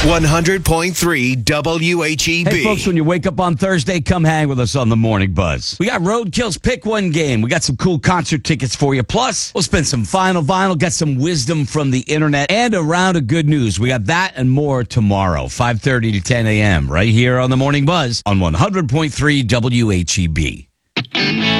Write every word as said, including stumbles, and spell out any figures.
one hundred point three W H E B. Hey, folks, when you wake up on Thursday, come hang with us on the Morning Buzz. We got Roadkill's Pick One game. We got some cool concert tickets for you. Plus, we'll spend some final vinyl, get some wisdom from the internet, and a round of good news. We got that and more tomorrow, five thirty to ten a.m., right here on the Morning Buzz on one hundred point three W H E B.